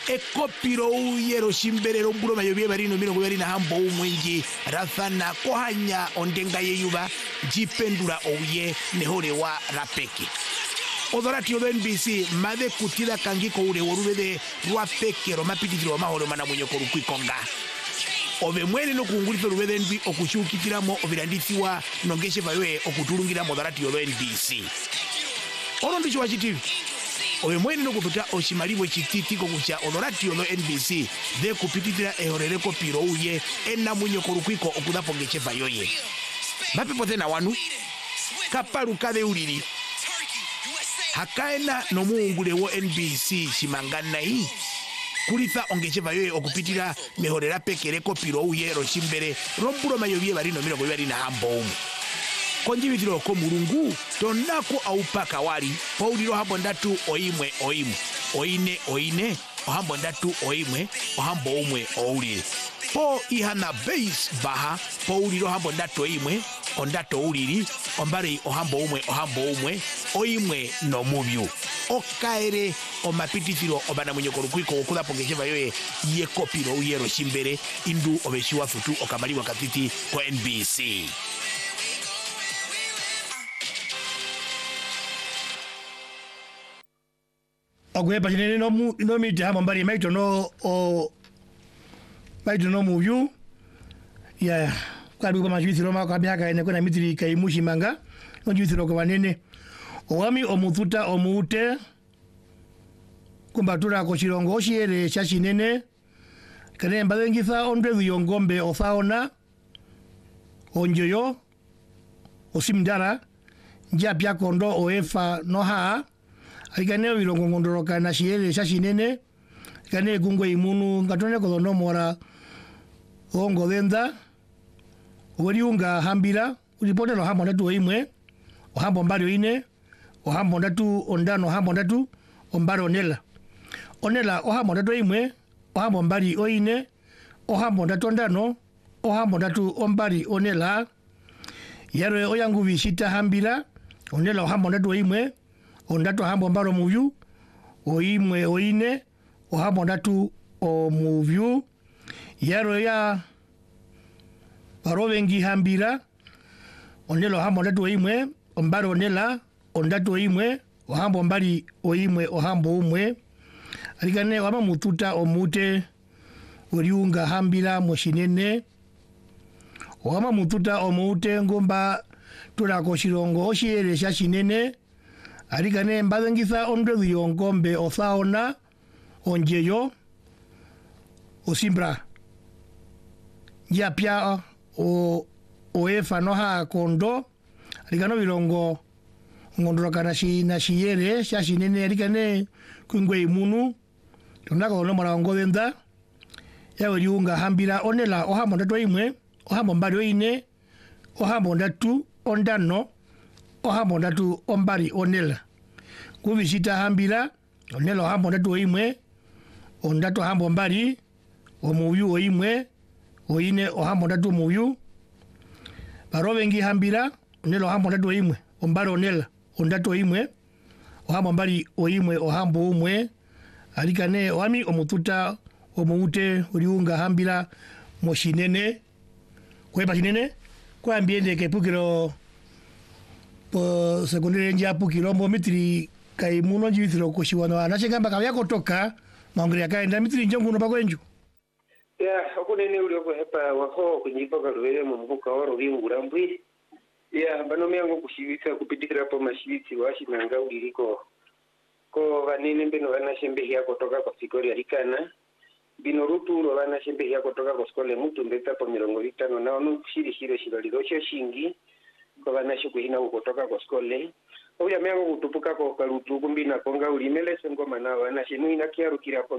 ekopiro uyero shimberero mbuloma yobye barino mirongo yari na hambo umwingi rathana kohanya ondenga yeyuba jipendura ouye nehorewa rapeke odorati yodo NBC made kutida kangiko ure worubede rwapeke romapititiro mahoro mana munyoko rukwikonga ove mwene no kungulito rubede NB okushukitiramo obirandithiwa nongeshe vayoe okutulungira modorati yodo NBC orondi chwa chitivi ove mwene no kututa oshimalibwe chititiko kucha odorati yodo NBC de kupititira ehorereko piro uye ena munyoko rukwiko okudapo ngeshe vayoe mapepo tena wanu kapalu kade ulili hakaena no muungule wo NBC shimangana hii kulitha ongeche vayoe okupitira mehorera pekereko piro uye roshimbere rombulo mayobie barino mirongo yari na hambo umu konjibitiro ko mulungu tonako aupaka wali pauliro hambo ndatu oimwe oimu oine ohambo ndatu oimwe ohambo umwe oulile po ihana base baha pauliro hambo ndatu oimwe ondato ulili ombari ohambo umwe oimwe no mubyu okaere omapitithiro obana munyoko rukwiko okula pongeshe yoye yekopiro uyero shimbere indu obeshiwa futu okamaliwa katiti kwa NBC ogwepa chinene no miti hama mbari maito no mubyu ya kwadu kama juithiro maka byaka ene kona mitiri kaimushi manga no juithiro kwa banene owami omuthuta omute kumbatura ko chirongo oshiere chachinene kane mbadengitha ondwe yongombe ofaona onjoyo osimdara njapya kondo oefa noha aikane birongo ngondoroka na shiere chachinene kane gungwe imunu ngatone ko no mora ongo denda Wariunga hambira ulipone no hambo ndatu oimwe ohambo mbari oine ohambo ndatu ondano ohambo ndatu ombari onela ohambo ndatu oimwe ohambo mbari oine ohambo ndatu ondano ohambo ndatu ombari onela yaro oyangu bishita hambira onela ohambo ndatu oimwe ondatu ohambo mbaro muvyu oimwe oine ohambo ndatu omuvyu yaro ya Parovengi hambira onelo hambo ndatu oimwe ombaro onela ondatu oimwe ohambo mbari oimwe ohambo umwe alikane wama mututa omute uriunga hambira moshinene wama mututa omute ngomba tulako shirongo oshiere shachinene alikane mbadengitha ondwe yongombe othaona onjeyo osimbra yapya oefa noha kondo alikano birongo ngondoroka na shiere shashinene alikane kwingwe imunu tonako no mara ngodenda yawe liunga hambira onela ohambo ndatu imwe ohambo mbari oine ohambo ndatu ondano ohambo ndatu ombari onela kubishita hambira onela ohambo ndatu imwe ondatu ohambo mbari omuvyu oimwe oine ohambo ndatu muyu barovengi hambira onelo ohambo ndatu oimwe ombari onela ondatu oimwe ohambo mbari oimwe ohambo umwe alikane wami omututa omuute uriunga hambira moshinene kwepa chinene kwa ambiende kepukiro po sekondere nja pukiro mbo mitri kaimuno njithiro koshiwana anachengamba kabyako toka maongere akaenda mitri njonguno pakwenju ya okunene uli okuhepa wako kunyipa kalwele mu mbuka waro bingurambwi ya bano myango kushibika kupitikira po mashibiti washinanga uliliko ko vanene mbeno vanashembe yako toka kwa sikori alikana bino ruturo vanashembe yako toka kwa skole mutu mbeta po 50 na ono shiri shiralidocho shingi ko vanashu kuhina kutoka kwa skole oya myango kutupuka ko kalutu kumbina konga ulimele sengoma na vanashinu inakiarukira po